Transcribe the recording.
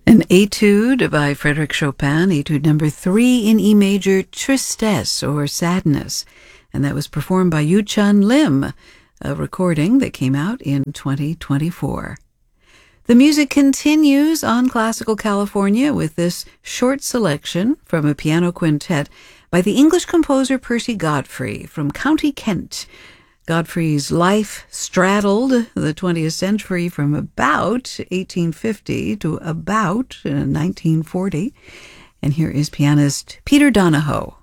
An Etude by Frédéric Chopin, Etude number 3 in E major, Tristesse, or Sadness. And that was performed by Yu Chun Lim, a recording that came out in 2024. The music continues on Classical California with this short selection from a piano quintet by the English composer Percy Godfrey from County Kent. Godfrey's life straddled the 20th century from about 1850 to about 1940. And here is pianist Peter Donahoe.